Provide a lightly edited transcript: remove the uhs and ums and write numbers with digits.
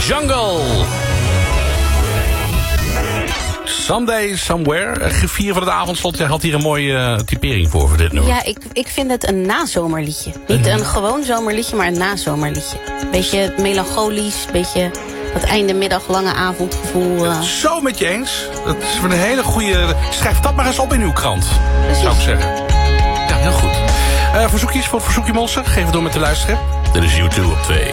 Jungle. Someday, Somewhere. Griffier van het avondslot, jij had hier een mooie typering voor dit nummer. Ja, ik vind het een nazomerliedje. Niet een gewoon zomerliedje, maar een nazomerliedje. Beetje melancholisch, beetje dat einde middag, lange avondgevoel. Zo met je eens. Dat is een hele goede... Schrijf dat maar eens op in uw krant, Precies. zou ik zeggen. Ja, heel goed. Verzoekjes voor het verzoekje Monster. Geef het door met de luisteren. Dit is U2 op 2.